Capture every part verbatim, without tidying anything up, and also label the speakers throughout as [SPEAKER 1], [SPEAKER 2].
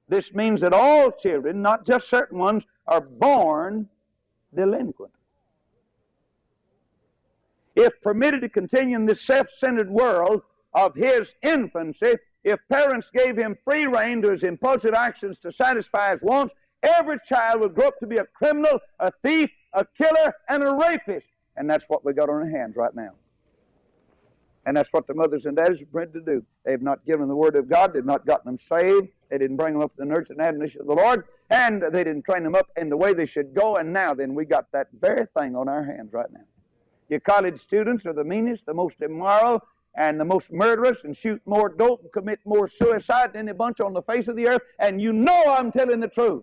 [SPEAKER 1] This means that all children, not just certain ones, are born delinquent. If permitted to continue in this self-centered world of his infancy, if parents gave him free rein to his impulsive actions to satisfy his wants, every child would grow up to be a criminal, a thief, a killer, and a rapist. And that's what we got on our hands right now. And that's what the mothers and daddies are permitted to do. They've not given them the Word of God. They've not gotten them saved. They didn't bring them up to the nurture and admonition of the Lord. And they didn't train them up in the way they should go. And now then, we got that very thing on our hands right now. Your college students are the meanest, the most immoral, and the most murderous, and shoot more dope and commit more suicide than any bunch on the face of the earth. And you know I'm telling the truth.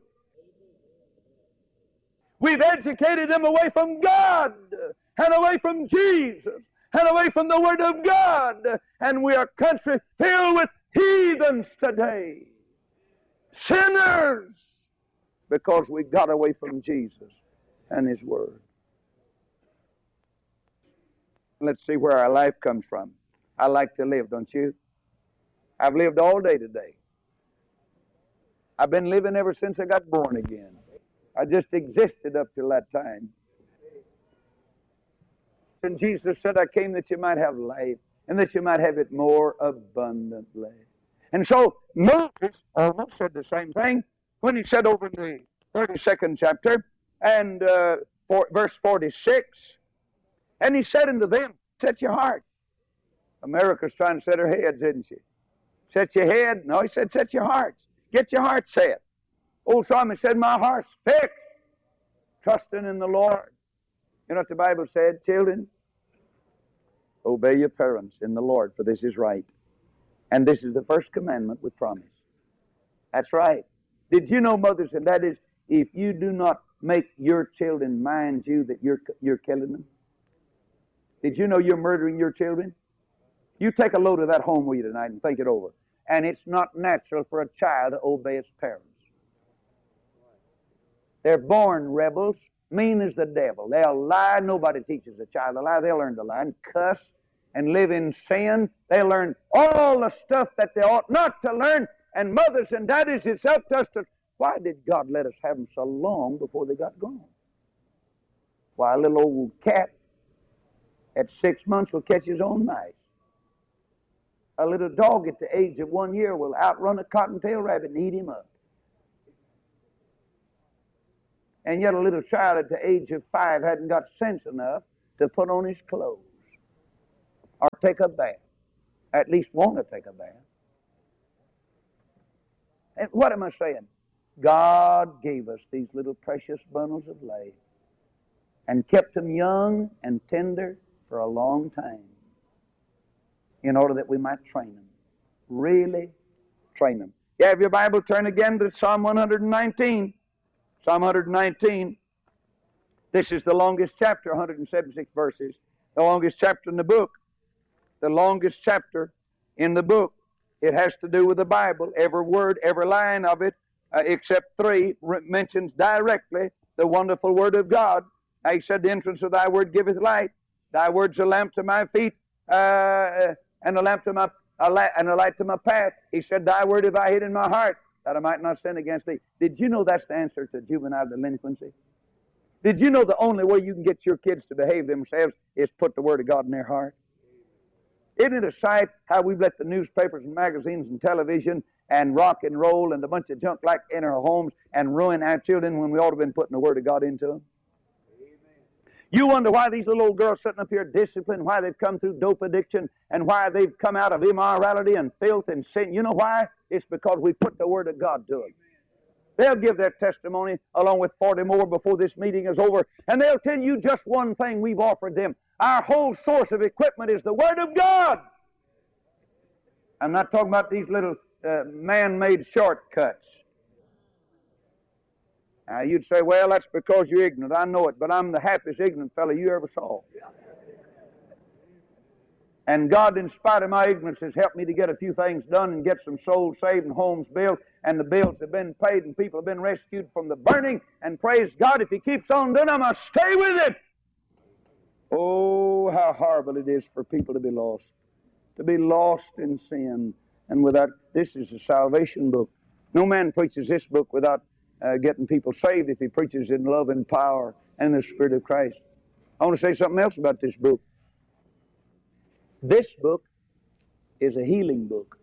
[SPEAKER 1] We've educated them away from God and away from Jesus and away from the Word of God. And we are a country filled with heathens today. Sinners. Because we got away from Jesus and His Word. Let's see where our life comes from. I like to live, don't you? I've lived all day today. I've been living ever since I got born again. I just existed up till that time. And Jesus said, I came that you might have life, and that you might have it more abundantly. And so Moses almost said the same thing when he said over in the thirty-second chapter, and uh, for, verse forty-six, and he said unto them, set your hearts. America's trying to set her heads, isn't she? Set your head. No, he said, set your hearts. Get your heart set. Old Solomon said, my heart's fixed, trusting in the Lord. You know what the Bible said, children? Obey your parents in the Lord, for this is right. And this is the first commandment with promise. That's right. Did you know, mothers and daddies, if you do not make your children mind you, that you're, you're killing them? Did you know you're murdering your children? You take a load of that home with you tonight and think it over. And it's not natural for a child to obey its parents. They're born rebels, mean as the devil. They'll lie. Nobody teaches a child to lie. They'll learn to lie and cuss and live in sin. They learn all the stuff that they ought not to learn. And mothers and daddies, it's up to us to... Why did God let us have them so long before they got gone? Why, a little old cat at six months will catch his own mice. A little dog at the age of one year will outrun a cottontail rabbit and eat him up. And yet a little child at the age of five hadn't got sense enough to put on his clothes or take a bath. At least want to take a bath. And what am I saying? God gave us these little precious bundles of life and kept them young and tender for a long time in order that we might train them. Really train them. You have your Bible, turn again to Psalm one nineteen. Psalm one nineteen. This is the longest chapter, one hundred seventy-six verses. The longest chapter in the book. The longest chapter in the book. It has to do with the Bible. Every word, every line of it, uh, except three, re- mentions directly the wonderful Word of God. He said, the entrance of thy word giveth light. Thy word's a lamp to my feet, uh, and a lamp to my a light, and a light to my path. He said, thy word have I hid in my heart, that I might not sin against thee. Did you know that's the answer to juvenile delinquency? Did you know the only way you can get your kids to behave themselves is put the Word of God in their heart? Isn't it a sight how we've let the newspapers and magazines and television and rock and roll and a bunch of junk like in our homes and ruin our children when we ought to have been putting the Word of God into them? You wonder why these little old girls sitting up here disciplined, why they've come through dope addiction, and why they've come out of immorality and filth and sin. You know why? It's because we put the Word of God to them. They'll give their testimony along with forty more before this meeting is over, and they'll tell you just one thing we've offered them. Our whole source of equipment is the Word of God. I'm not talking about these little uh, man-made shortcuts. Now, you'd say, well, that's because you're ignorant. I know it, but I'm the happiest ignorant fellow you ever saw. And God, in spite of my ignorance, has helped me to get a few things done and get some souls saved and homes built, and the bills have been paid and people have been rescued from the burning. And praise God, if He keeps on doing it, I must stay with it. Oh, how horrible it is for people to be lost. To be lost in sin. And without, this is a salvation book. No man preaches this book without uh, getting people saved if he preaches in love and power and the Spirit of Christ. I want to say something else about this book. This book is a healing book.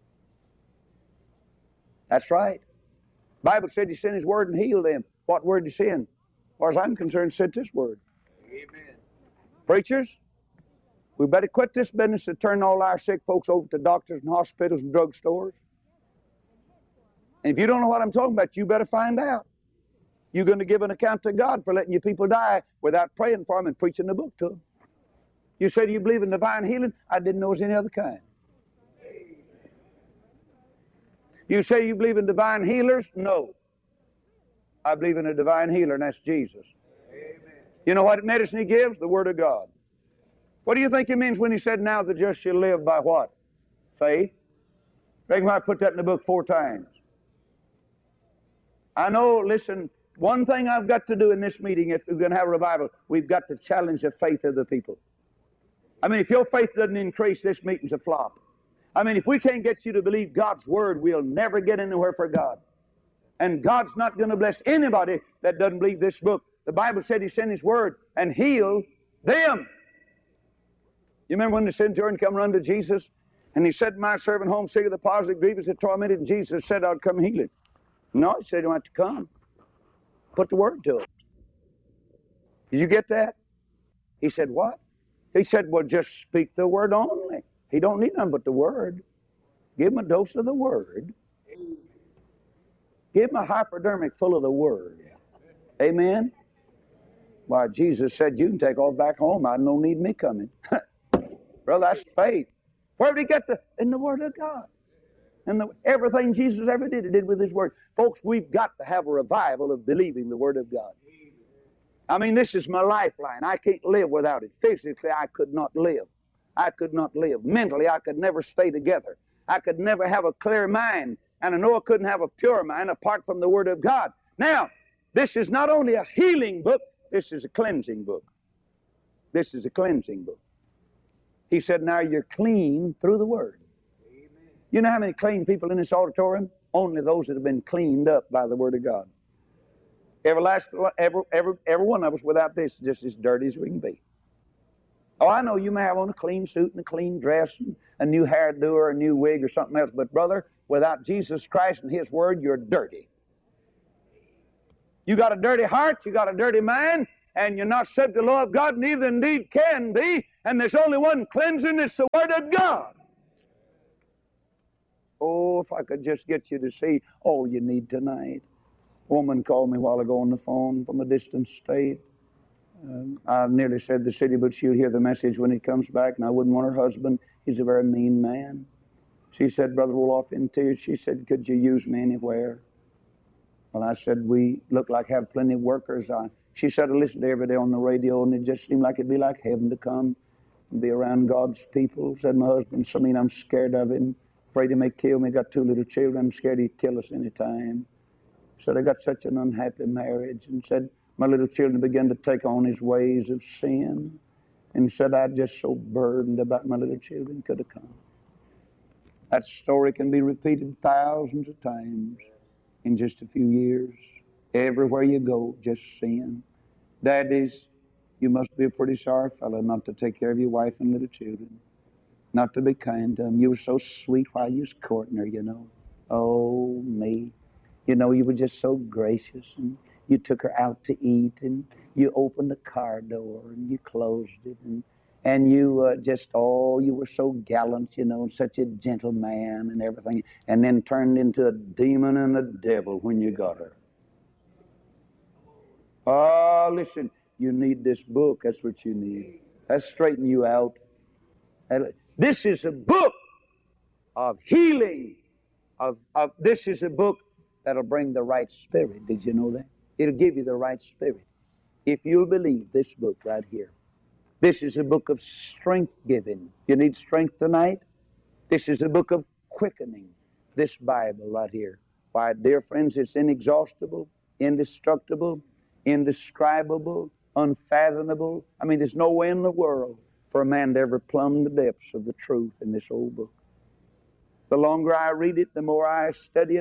[SPEAKER 1] That's right. The Bible said He sent His word and healed them. What word did He send? As far as I'm concerned, sent this word. Amen. Preachers, we better quit this business of turning all our sick folks over to doctors and hospitals and drugstores. And if you don't know what I'm talking about, you better find out. You're going to give an account to God for letting your people die without praying for them and preaching the book to them. You said you believe in divine healing? I didn't know it was any other kind. You say you believe in divine healers? No. I believe in a divine healer, and that's Jesus. Amen. You know what medicine He gives? The Word of God. What do you think He means when He said, now the just shall live by what? Faith. Reckon I put that in the book four times. I know, listen, one thing I've got to do in this meeting, if we're going to have a revival, we've got to challenge the faith of the people. I mean, if your faith doesn't increase, this meeting's a flop. I mean, if we can't get you to believe God's Word, we'll never get anywhere for God. And God's not going to bless anybody that doesn't believe this book. The Bible said He sent His Word and healed them. You remember when the centurion come run to Jesus? And he said, my servant home sick of the palsy, grievous and tormented. And Jesus said, I'll come heal him. No, He said, you don't have to come. Put the word to it. Did you get that? He said, what? He said, well, just speak the word only. He don't need nothing but the word. Give him a dose of the word. Give him a hypodermic full of the word. Amen? Why, Jesus said, you can take off back home. I don't need me coming. Well, that's faith. Where did He get the? In the Word of God. And the, everything Jesus ever did, He did with His Word. Folks, we've got to have a revival of believing the Word of God. I mean, this is my lifeline. I can't live without it. Physically, I could not live. I could not live. Mentally, I could never stay together. I could never have a clear mind. And I know I couldn't have a pure mind apart from the Word of God. Now, this is not only a healing book, this is a cleansing book. This is a cleansing book. He said, now you're clean through the Word. Amen. You know how many clean people in this auditorium? Only those that have been cleaned up by the Word of God. Every last, every, every, every one of us without this is just as dirty as we can be. Oh, I know you may have on a clean suit and a clean dress and a new hairdo or a new wig or something else, but brother, without Jesus Christ and His Word, you're dirty. You got a dirty heart, you got a dirty mind, and you're not subject to the law of God, neither indeed can be, and there's only one cleansing, it's the Word of God. Oh, if I could just get you to see all you need tonight. A woman called me a while ago on the phone from a distant state. Um, I nearly said the city, but she'll hear the message when it comes back, and I wouldn't want her husband. He's a very mean man. She said, Brother Roloff, in tears, she said, could you use me anywhere? Well, I said, we look like have plenty of workers. I, she said, I listened to every day on the radio, and it just seemed like it'd be like heaven to come and be around God's people. Said my husband, so I mean, I'm scared of him, afraid he may kill me. Got two little children. I'm scared he'd kill us any time. Said, I got such an unhappy marriage. And said, my little children began to take on his ways of sin. And said, I'm just so burdened about my little children could have come. That story can be repeated thousands of times in just a few years. Everywhere you go, just sin. Daddies, you must be a pretty sorry fellow not to take care of your wife and little children. Not to be kind to them. You were so sweet while you was courting her, you know. Oh, me. You know, you were just so gracious, and you took her out to eat, and you opened the car door, and you closed it, and and you uh, just, oh, you were so gallant, you know, and such a gentleman and everything, and then turned into a demon and a devil when you got her. Oh, listen, you need this book. That's what you need. That's straighten you out. This is a book of healing. Of, of This is a book that'll bring the right spirit. Did you know that? It'll give you the right spirit. If you'll believe this book right here. This is a book of strength giving. You need strength tonight? This is a book of quickening. This Bible right here. Why, dear friends, it's inexhaustible, indestructible, indescribable, unfathomable. I mean, there's no way in the world for a man to ever plumb the depths of the truth in this old book. The longer I read it, the more I study it,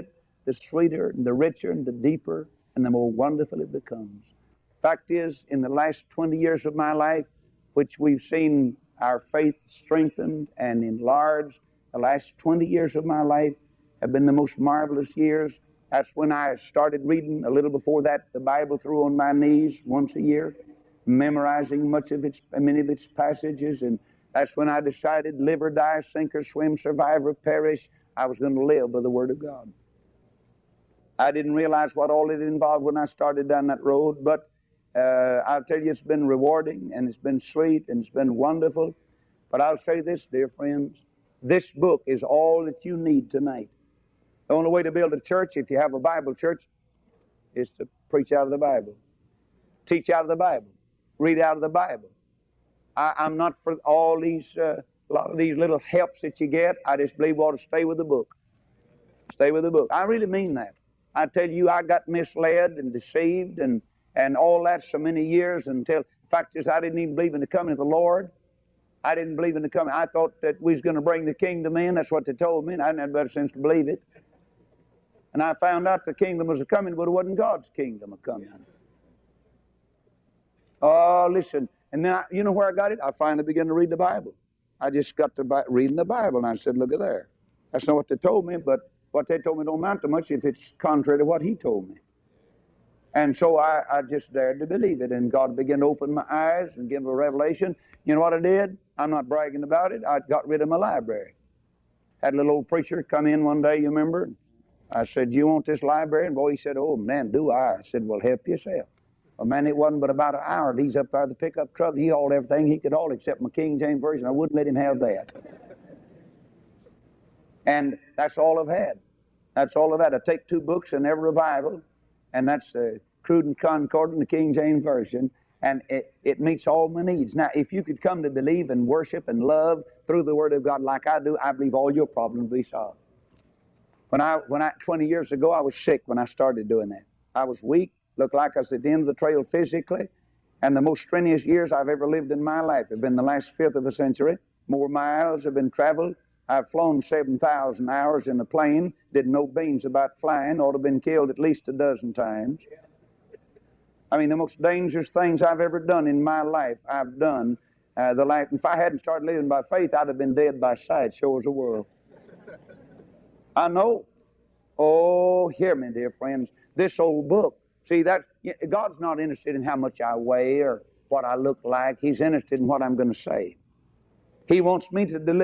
[SPEAKER 1] the sweeter and the richer and the deeper and the more wonderful it becomes. Fact is, in the last twenty years of my life, which we've seen our faith strengthened and enlarged, the last twenty years of my life have been the most marvelous years. That's when I started reading, a little before that, the Bible through on my knees once a year, memorizing much of its, many of its passages, and that's when I decided, live or die, sink or swim, survive or perish, I was going to live by the Word of God. I didn't realize what all it involved when I started down that road, but uh, I'll tell you, it's been rewarding, and it's been sweet, and it's been wonderful. But I'll say this, dear friends, this book is all that you need tonight. The only way to build a church, if you have a Bible church, is to preach out of the Bible, teach out of the Bible, read out of the Bible. I, I'm not for all these, uh, a lot of these little helps that you get. I just believe we ought to stay with the book. Stay with the book. I really mean that. I tell you, I got misled and deceived and, and all that so many years until, the fact is, I didn't even believe in the coming of the Lord. I didn't believe in the coming. I thought that we was going to bring the kingdom in. That's what they told me, and I didn't have better sense to believe it. And I found out the kingdom was a coming, but it wasn't God's kingdom a coming. Oh, listen. And then, I, you know where I got it? I finally began to read the Bible. I just got to reading the Bible, and I said, look at there. That's not what they told me, but what they told me don't amount to much if it's contrary to what he told me. And so I, I just dared to believe it, and God began to open my eyes and give me a revelation. You know what I did? I'm not bragging about it. I got rid of my library. Had a little old preacher come in one day, you remember? I said, you want this library? And boy, he said, oh, man, do I? I said, well, help yourself. Well, man, it wasn't but about an hour. He's up there, the pickup truck. He hauled everything he could haul except my King James Version. I wouldn't let him have that. And that's all I've had. That's all I've had. I take two books in every revival, and that's the Crude and Concord and the King James Version, and it, it meets all my needs. Now, if you could come to believe and worship and love through the Word of God like I do, I believe all your problems will be solved. When I, when I, twenty years ago, I was sick when I started doing that. I was weak, looked like I was at the end of the trail physically, and the most strenuous years I've ever lived in my life have been the last fifth of a century. More miles have been traveled. I've flown seven thousand hours in a plane, didn't know beans about flying, ought to have been killed at least a dozen times. I mean, the most dangerous things I've ever done in my life, I've done. Uh, the life, if I hadn't started living by faith, I'd have been dead by sight, sure as the world. I know. Oh, hear me, dear friends. This old book, see, that's, God's not interested in how much I weigh or what I look like. He's interested in what I'm going to say. He wants me to deliver